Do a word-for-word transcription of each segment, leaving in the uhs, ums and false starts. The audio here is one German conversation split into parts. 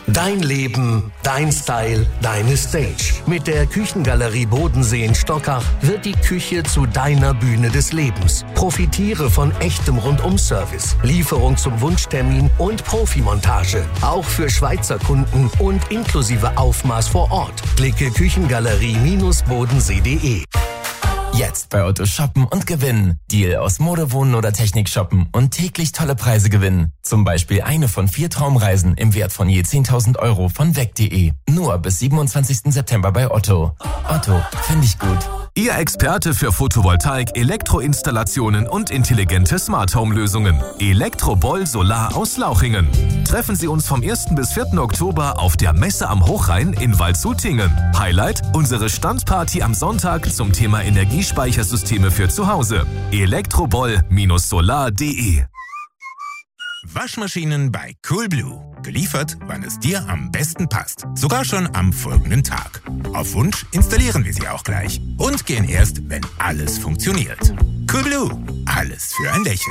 Dein Leben, dein Style, deine Stage. Mit der Küchengalerie Bodensee in Stockach wird die Küche zu deiner Bühne des Lebens. Profitiere von echtem Rundum-Service, Lieferung zum Wunschtermin und Profimontage. Auch für Schweizer Kunden und inklusive Aufmaß vor Ort. Klicke küchengalerie bodensee punkt de. Jetzt bei Otto shoppen und gewinnen. Deal aus Mode, Wohnen oder Technik shoppen und täglich tolle Preise gewinnen. Zum Beispiel eine von vier Traumreisen im Wert von je zehntausend Euro von weg punkt de. Nur bis siebenundzwanzigsten September bei Otto. Otto, finde ich gut. Ihr Experte für Photovoltaik, Elektroinstallationen und intelligente Smart-Home-Lösungen. Elektroboll Solar aus Lauchingen. Treffen Sie uns vom ersten bis vierten Oktober auf der Messe am Hochrhein in Waldshutingen. Highlight, unsere Standparty am Sonntag zum Thema Energiespeichersysteme für zu Hause. elektroboll Solar punkt de. Waschmaschinen bei Coolblue. Geliefert, wann es dir am besten passt. Sogar schon am folgenden Tag. Auf Wunsch installieren wir sie auch gleich. Und gehen erst, wenn alles funktioniert. Coolblue. Alles für ein Lächeln.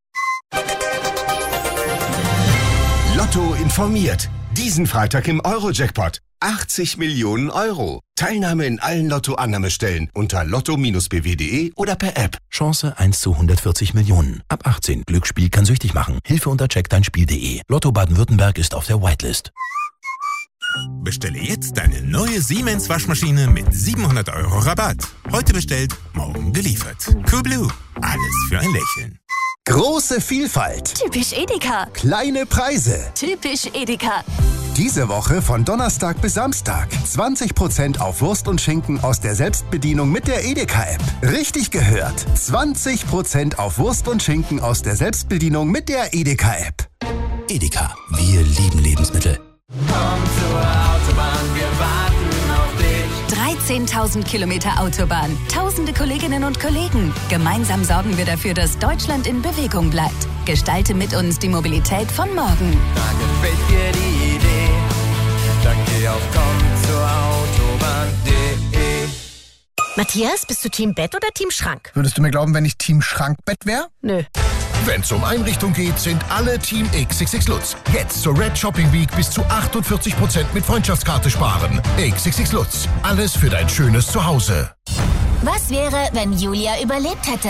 Lotto informiert. Diesen Freitag im Euro-Jackpot. achtzig Millionen Euro. Teilnahme in allen Lotto-Annahmestellen unter lotto Bindestrich b w punkt de oder per App. Chance eins zu hundertvierzig Millionen. Ab achtzehn. Glücksspiel kann süchtig machen. Hilfe unter check dein Spiel punkt de. Lotto Baden-Württemberg ist auf der Whitelist. Bestelle jetzt deine neue Siemens Waschmaschine mit siebenhundert Euro Rabatt. Heute bestellt, morgen geliefert. Coolblue. Alles für ein Lächeln. Große Vielfalt. Typisch Edeka. Kleine Preise. Typisch Edeka. Diese Woche von Donnerstag bis Samstag. zwanzig Prozent auf Wurst und Schinken aus der Selbstbedienung mit der Edeka-App. Richtig gehört. zwanzig Prozent auf Wurst und Schinken aus der Selbstbedienung mit der Edeka-App. Edeka. Wir lieben Lebensmittel. Komm zur Autobahn, wir warten auf dich. dreizehntausend Kilometer Autobahn, tausende Kolleginnen und Kollegen. Gemeinsam sorgen wir dafür, dass Deutschland in Bewegung bleibt. Gestalte mit uns die Mobilität von morgen. Da gefällt dir die Idee, dann geh auf komm zur Autobahn punkt de. Matthias, bist du Team Bett oder Team Schrank? Würdest du mir glauben, wenn ich Team Schrankbett wäre? Nö. Wenn es um Einrichtung geht, sind alle Team X X X Lutz. Jetzt zur Red Shopping Week bis zu achtundvierzig Prozent mit Freundschaftskarte sparen. X X X Lutz. Alles für dein schönes Zuhause. Was wäre, wenn Julia überlebt hätte?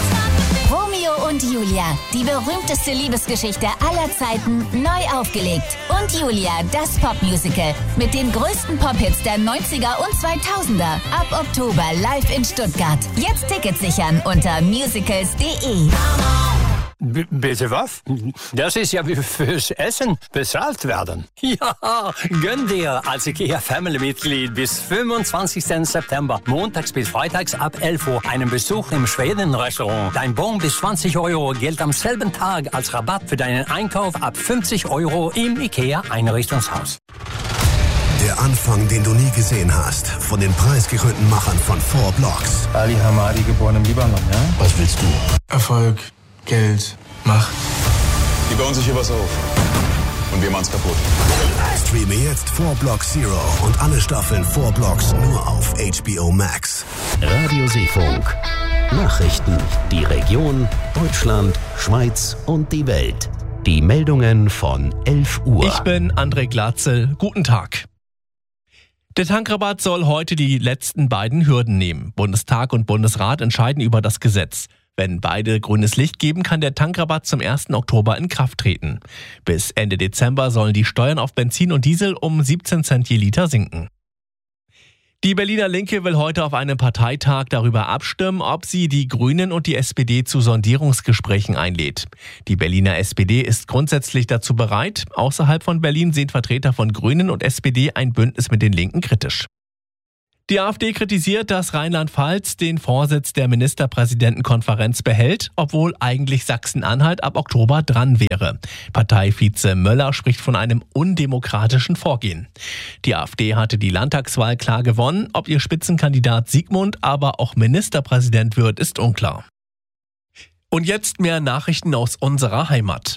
Romeo und Julia, die berühmteste Liebesgeschichte aller Zeiten, neu aufgelegt. Und Julia, das Popmusical mit den größten Pop-Hits der neunziger und zweitausender. Ab Oktober live in Stuttgart. Jetzt Tickets sichern unter musicals punkt de. B- bitte was? Das ist ja wie fürs Essen bezahlt werden. Ja, gönn dir als IKEA Family-Mitglied bis fünfundzwanzigsten September, montags bis freitags ab elf Uhr, einen Besuch im Schweden-Restaurant. Dein Bon bis zwanzig Euro gilt am selben Tag als Rabatt für deinen Einkauf ab fünfzig Euro im IKEA-Einrichtungshaus. Der Anfang, den du nie gesehen hast, von den preisgekrönten Machern von Four Blocks. Ali Hamadi, geboren im Libanon, ja? Was willst du? Erfolg, Geld, Macht. Die bauen sich hier was auf. Und wir machen's kaputt. Streame jetzt Four Blocks Zero und alle Staffeln Four Blocks nur auf H B O Max. Radio Seefunk. Nachrichten. Die Region, Deutschland, Schweiz und die Welt. Die Meldungen von elf Uhr. Ich bin André Glatzel. Guten Tag. Der Tankrabatt soll heute die letzten beiden Hürden nehmen. Bundestag und Bundesrat entscheiden über das Gesetz. Wenn beide grünes Licht geben, kann der Tankrabatt zum ersten Oktober in Kraft treten. Bis Ende Dezember sollen die Steuern auf Benzin und Diesel um siebzehn Cent je Liter sinken. Die Berliner Linke will heute auf einem Parteitag darüber abstimmen, ob sie die Grünen und die S P D zu Sondierungsgesprächen einlädt. Die Berliner S P D ist grundsätzlich dazu bereit. Außerhalb von Berlin sehen Vertreter von Grünen und S P D ein Bündnis mit den Linken kritisch. Die AfD kritisiert, dass Rheinland-Pfalz den Vorsitz der Ministerpräsidentenkonferenz behält, obwohl eigentlich Sachsen-Anhalt ab Oktober dran wäre. Parteivize Möller spricht von einem undemokratischen Vorgehen. Die AfD hatte die Landtagswahl klar gewonnen. Ob ihr Spitzenkandidat Sigmund aber auch Ministerpräsident wird, ist unklar. Und jetzt mehr Nachrichten aus unserer Heimat.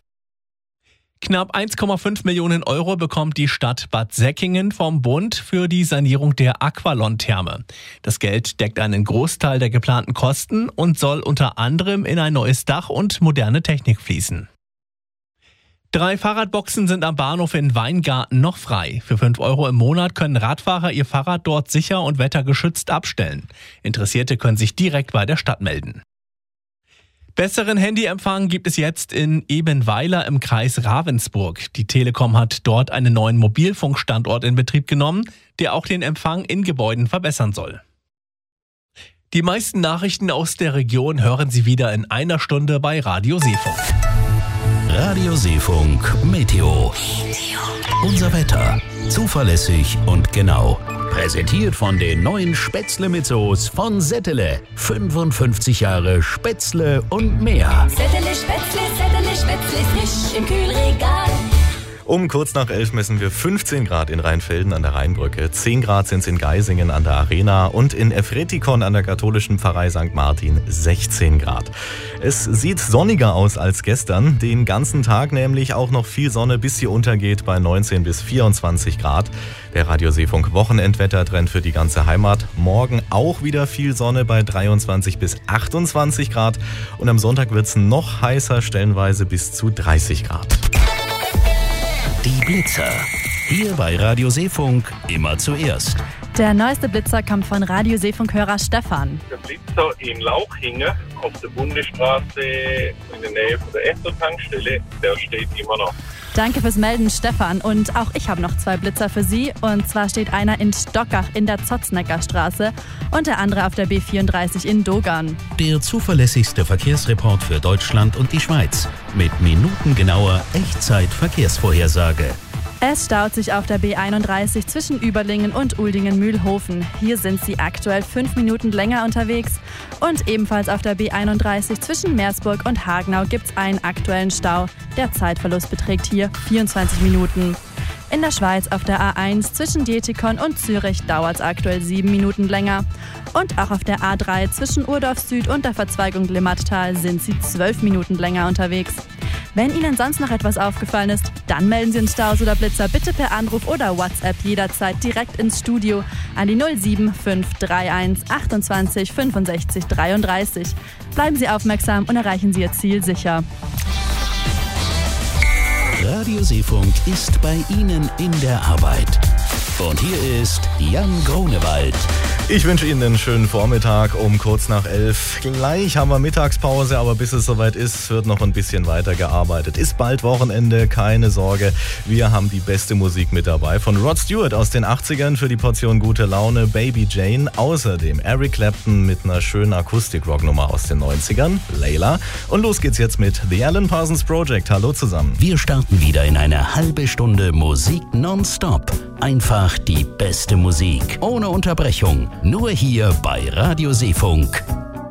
Knapp eins Komma fünf Millionen Euro bekommt die Stadt Bad Säckingen vom Bund für die Sanierung der Aqualon-Therme. Das Geld deckt einen Großteil der geplanten Kosten und soll unter anderem in ein neues Dach und moderne Technik fließen. Drei Fahrradboxen sind am Bahnhof in Weingarten noch frei. Für fünf Euro im Monat können Radfahrer ihr Fahrrad dort sicher und wettergeschützt abstellen. Interessierte können sich direkt bei der Stadt melden. Besseren Handyempfang gibt es jetzt in Ebenweiler im Kreis Ravensburg. Die Telekom hat dort einen neuen Mobilfunkstandort in Betrieb genommen, der auch den Empfang in Gebäuden verbessern soll. Die meisten Nachrichten aus der Region hören Sie wieder in einer Stunde bei Radio Seefunk. Radio Seefunk Meteo. Unser Wetter. Zuverlässig und genau. Präsentiert von den neuen Spätzle mit Soße von Settele. fünfundfünfzig Jahre Spätzle und mehr. Settele Spätzle, Settele Spätzle, frisch im Kühlregal. Um kurz nach elf messen wir fünfzehn Grad in Rheinfelden an der Rheinbrücke, zehn Grad sind es in Geisingen an der Arena und in Efretikon an der katholischen Pfarrei Sankt Martin sechzehn Grad. Es sieht sonniger aus als gestern, den ganzen Tag nämlich auch noch viel Sonne, bis sie untergeht bei neunzehn bis vierundzwanzig Grad. Der Radio Seefunk Wochenendwettertrend für die ganze Heimat. Morgen auch wieder viel Sonne bei dreiundzwanzig bis achtundzwanzig Grad und am Sonntag wird es noch heißer, stellenweise bis zu dreißig Grad. Die Blitzer. Hier bei Radio Seefunk immer zuerst. Der neueste Blitzer kommt von Radio Seefunk-Hörer Stefan. Der Blitzer in Lauchingen auf der Bundesstraße in der Nähe von der Esso-Tankstelle, der steht immer noch. Danke fürs Melden, Stefan. Und auch ich habe noch zwei Blitzer für Sie. Und zwar steht einer in Stockach in der Zotznecker Straße und der andere auf der B vierunddreißig in Dogern. Der zuverlässigste Verkehrsreport für Deutschland und die Schweiz. Mit minutengenauer Echtzeit-Verkehrsvorhersage. Es staut sich auf der B einunddreißig zwischen Überlingen und Uldingen-Mühlhofen. Hier sind Sie aktuell fünf Minuten länger unterwegs. Und ebenfalls auf der B einunddreißig zwischen Meersburg und Hagenau gibt es einen aktuellen Stau. Der Zeitverlust beträgt hier vierundzwanzig Minuten. In der Schweiz auf der A eins zwischen Dietikon und Zürich dauert es aktuell sieben Minuten länger. Und auch auf der A drei zwischen Urdorf Süd und der Verzweigung Limmattal sind Sie zwölf Minuten länger unterwegs. Wenn Ihnen sonst noch etwas aufgefallen ist, dann melden Sie uns Staus oder Blitzer bitte per Anruf oder WhatsApp jederzeit direkt ins Studio an die null sieben fünf drei eins achtundzwanzig fünfundsechzig dreiunddreißig. Bleiben Sie aufmerksam und erreichen Sie Ihr Ziel sicher. Radio Seefunk ist bei Ihnen in der Arbeit. Und hier ist Jan Grunewald. Ich wünsche Ihnen einen schönen Vormittag um kurz nach elf. Gleich haben wir Mittagspause, aber bis es soweit ist, wird noch ein bisschen weiter gearbeitet. Ist bald Wochenende, keine Sorge. Wir haben die beste Musik mit dabei. Von Rod Stewart aus den achtzigern für die Portion gute Laune, Baby Jane. Außerdem Eric Clapton mit einer schönen Akustik-Rock-Nummer aus den neunzigern, Layla. Und los geht's jetzt mit The Alan Parsons Project. Hallo zusammen. Wir starten wieder in eine halbe Stunde Musik nonstop. Einfach die beste Musik, ohne Unterbrechung. Nur hier bei Radio Seefunk.